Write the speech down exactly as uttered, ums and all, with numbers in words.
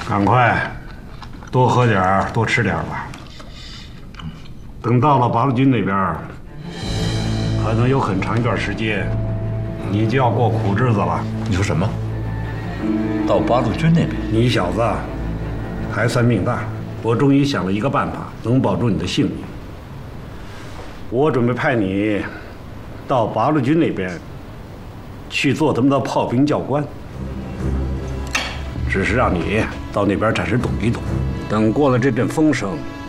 赶快多喝点儿，多吃点儿吧。等到了八路军那边，可能有很长一段时间，你就要过苦日子了。 你说什么？到八路军那边？ 你小子还算命大，我终于想了一个办法，能保住你的性命。我准备派你到八路军那边去做他们的炮兵教官，只是让你到那边暂时懂一懂。等过了这阵风声，